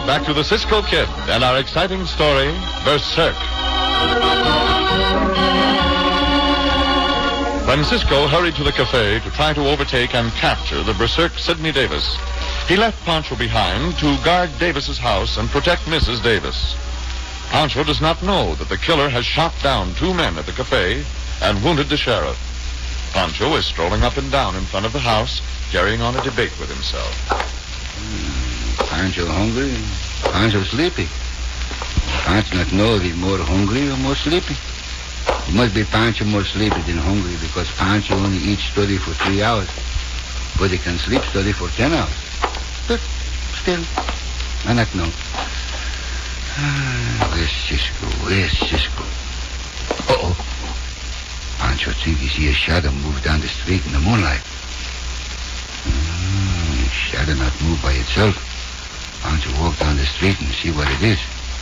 back to the Cisco Kid and our exciting story, Berserk. When Cisco hurried to the cafe to try to overtake and capture the Berserk Sidney Davis, he left Pancho behind to guard Davis's house and protect Mrs. Davis. Pancho does not know that the killer has shot down 2 men at the cafe and wounded the sheriff. Pancho is strolling up and down in front of the house, carrying on a debate with himself. Pancho hungry, Pancho sleepy. Pancho not know if he's more hungry or more sleepy. It must be Pancho more sleepy than hungry because Pancho only eats study for 3 hours. But he can sleep study for 10 hours. But still, I not know. Where's Cisco? Where's Cisco? Uh-oh. Pancho thinks he see a shadow move down the street in the moonlight. Shadow not move by itself. Pancho walk down the street and see what it is.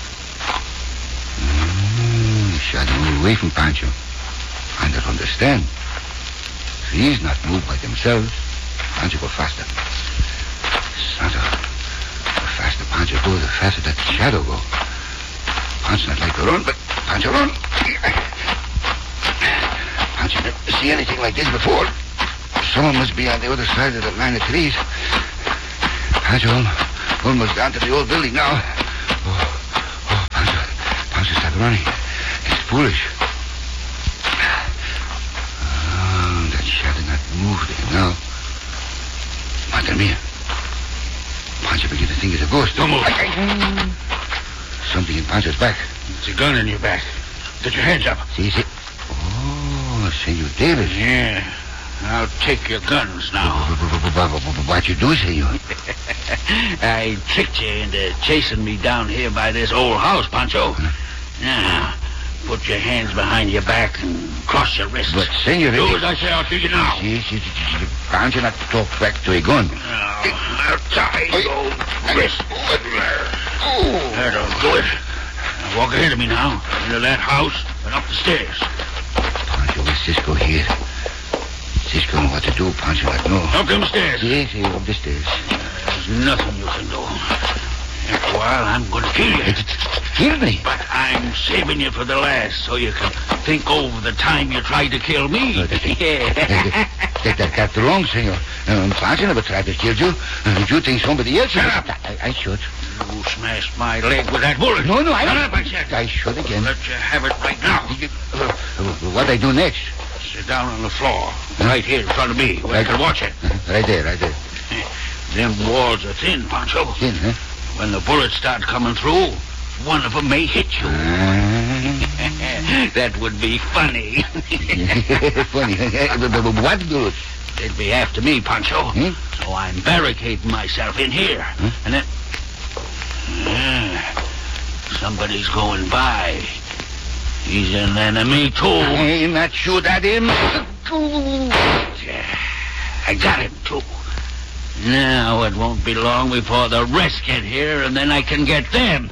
Shadow move away from Pancho. I don't understand. Trees not move by themselves. Pancho go faster. Santa, the faster Pancho go, the faster that shadow go. Pancho not like to run, but Pancho run. Pancho never see anything like this before. Someone must be on the other side of the line of trees. Pancho almost down to the old building now. Pancho start running. It's foolish. That shadow not move there now. Madre mia. Pancho begin to think it's a ghost. Don't move. Something in Pancho's back. It's a gun in your back. Get your hands up. See? Oh, Senor Davis. Yeah. I'll take your guns now. What you do, senor? I tricked you into chasing me down here by this old house, Pancho. Now, put your hands behind your back and cross your wrists. But, senor... Do as I say, I'll do you now. See, Pancho not talk back to a gun. Now, tie your wrist. That'll do it. Now, walk ahead of me now, into that house and up the stairs. Pancho, with Cisco here. Cisco know what to do, Pancho not know. Up them stairs. Yes, up the stairs. There's nothing you can do. After a while, I'm going to kill you. Kill me? But I'm saving you for the last, so you can think over the time you tried to kill me. That got wrong, senor. Pancho never tried to kill you. You think somebody else... Shut up. I should. You smashed my leg with that bullet. No, Shut up, I said. I should again. Let you have it right now. What I do next? Sit down on the floor, right here in front of me, where I can watch it. Right there. Them walls are thin, Pancho. Thin, huh? When the bullets start coming through, one of them may hit you. That would be funny. Funny. What bullets? They'd be after me, Pancho. So I'm barricading myself in here. And then... somebody's going by. He's an enemy, too. I'm not shoot at him. I got him, too. Now it won't be long before the rest get here, and then I can get them.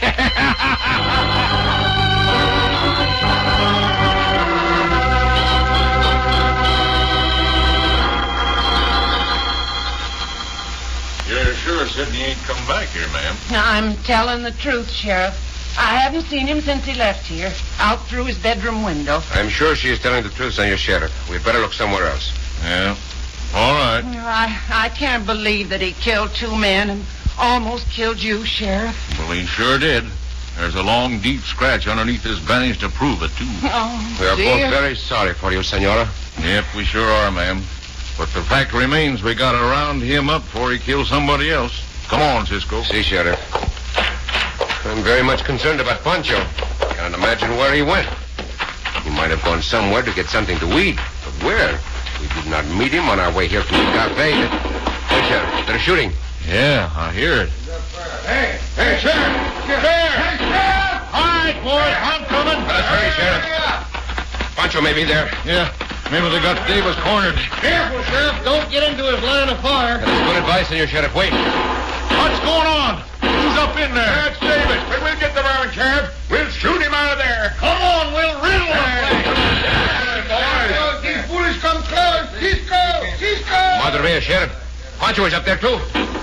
You're sure Sidney ain't come back here, ma'am? I'm telling the truth, Sheriff. I haven't seen him since he left here, out through his bedroom window. I'm sure she is telling the truth, Senor Sheriff. We'd better look somewhere else. Yeah. All right. I can't believe that he killed 2 men and almost killed you, Sheriff. Well, he sure did. There's a long, deep scratch underneath his bandage to prove it, too. Oh, We are dear. both very sorry for you, Senora. Yep, we sure are, ma'am. But the fact remains we got to round him up before he kills somebody else. Come on, Cisco. See, Sheriff. I'm very much concerned about Pancho. Can't imagine where he went. He might have gone somewhere to get something to eat. But where? We did not meet him on our way here to the cafe. Hey, Sheriff, they're shooting. Yeah, I hear it. Hey, Sheriff! Hey, Sheriff! All right, boys, I'm coming. Let's hurry, Sheriff. Pancho may be there. Yeah, maybe they got Davis cornered. Careful, Sheriff. Don't get into his line of fire. That is good advice, Senor Sheriff. Wait. What's going on? Who's up in there? That's Davis. But we'll get the man, Sheriff. We'll shoot him out of there. Come on, we'll riddle him. These foolish come close. Cisco! Madre mia, Sheriff. Pancho is up there, too.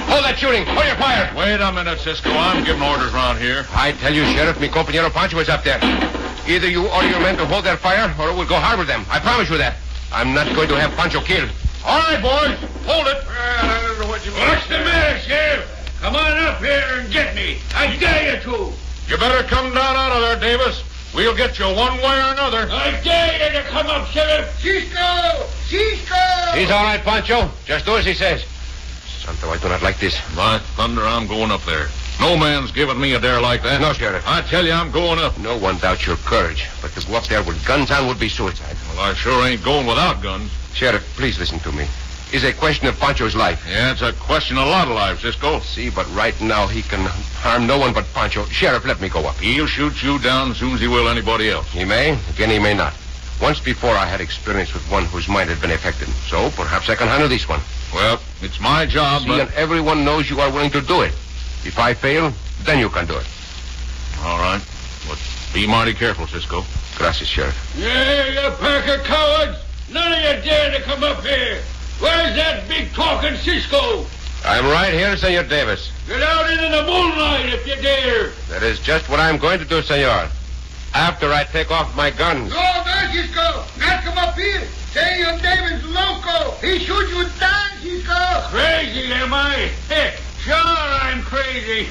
Hold that shooting. Hold your fire. Wait a minute, Cisco. I'm giving orders around here. I tell you, Sheriff, mi compañero Pancho is up there. Either you order your men to hold their fire, or we'll go harbor them. I promise you that. I'm not going to have Pancho killed. All right, boys. Hold it. I don't know what you What's the matter, Sheriff? Come on up here and get me. I dare you to. You better come down out of there, Davis. We'll get you one way or another. I dare you to come up, Sheriff. Cisco! Cisco! He's all right, Pancho. Just do as he says. Santo, I do not like this. By thunder, I'm going up there. No man's giving me a dare like that. No, Sheriff. I tell you, I'm going up. No one doubts your courage, but to go up there with guns on would be suicide. Well, I sure ain't going without guns. Sheriff, please listen to me. It's a question of Pancho's life. Yeah, it's a question of a lot of lives, Cisco. See, but right now he can harm no one but Pancho. Sheriff, let me go up. He'll shoot you down as soon as he will anybody else. He may, again he may not. Once before I had experience with one whose mind had been affected, so perhaps I can handle this one. Well, it's my job, See, but... and everyone knows you are willing to do it. If I fail, then you can do it. All right. But be mighty careful, Cisco. Gracias, Sheriff. Yeah, you pack of cowards. None of you dare to come up here. Where's that big talking Cisco? I'm right here, Senor Davis. Get out into the moonlight if you dare. That is just what I'm going to do, Senor. After I take off my guns. No, Cisco! Not come up here! Senor Davis loco! He shoot you down, Cisco! Crazy, am I? Sure, I'm crazy.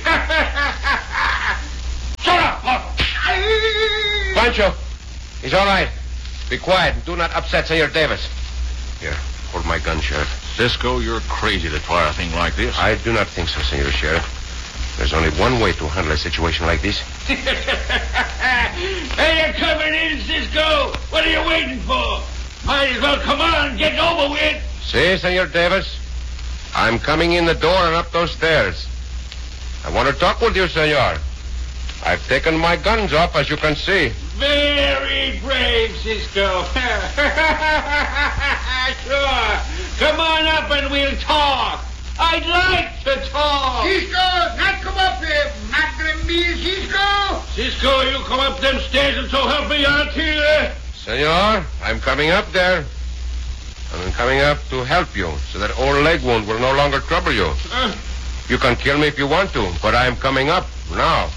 Shut up, Pop. Pancho, he's all right. Be quiet and do not upset Senor Davis. Here, hold my gun, Sheriff. Cisco, you're crazy to try a thing like this. I do not think so, Senor Sheriff. There's only one way to handle a situation like this. Hey, you're coming in, Cisco. What are you waiting for? Might as well come on, get over with. See, Senor Davis? I'm coming in the door and up those stairs. I want to talk with you, Senor. I've taken my guns off, as you can see. Very brave, Cisco. Sure. Come on up and we'll talk. I'd like to talk. Cisco! Not come up here! Madre mia, Cisco! Cisco, you come up them stairs and so help me out here. Senor, I'm coming up there. I'm coming up to help you, so that old leg wound will no longer trouble you. You can kill me if you want to, but I'm coming up now.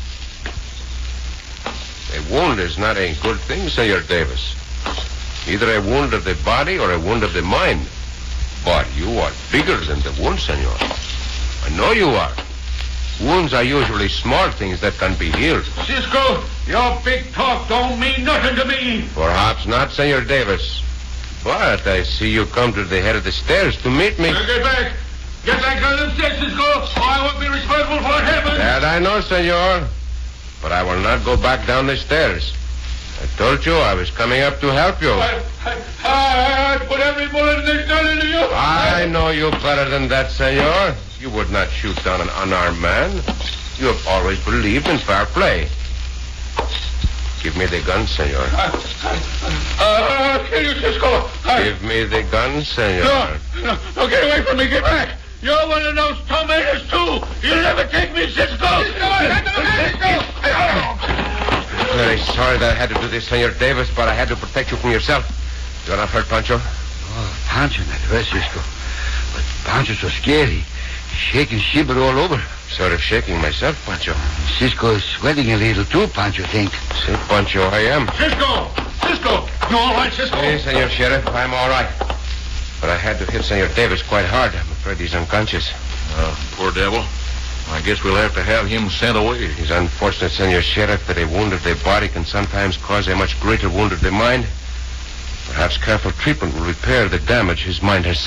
A wound is not a good thing, Senor Davis. Either a wound of the body or a wound of the mind. But you are bigger than the wound, Senor. I know you are. Wounds are usually small things that can be healed. Cisco, your big talk don't mean nothing to me. Perhaps not, Senor Davis. But I see you come to the head of the stairs to meet me. Now get back. Get back on them stairs, Cisco, or I won't be responsible for what happens. That I know, Senor. But I will not go back down the stairs. I told you I was coming up to help you. I put every bullet in this gun into you. I know you better than that, Senor. You would not shoot down an unarmed man. You have always believed in fair play. Give me the gun, Senor. I'll kill you, Cisco. Give me the gun, Senor. No, get away from me. Get back. You're one of those tomatoes, too. You'll never take me, Cisco. I'm very sorry that I had to do this, Senor Davis, but I had to protect you from yourself. You're not hurt, Pancho? Oh, Pancho not hurt, Cisco. But Pancho's so scared. He's shaking shiver all over. Sort of shaking myself, Pancho. Cisco's sweating a little too, Pancho, think. See, Pancho, I am. Cisco! You all right, Cisco? Yes, Senor Sheriff, I'm all right. But I had to hit Senor Davis quite hard. I'm afraid he's unconscious. Poor devil. I guess we'll have to have him sent away. It is unfortunate, Senor Sheriff, that a wound of the body can sometimes cause a much greater wound of the mind. Perhaps careful treatment will repair the damage his mind has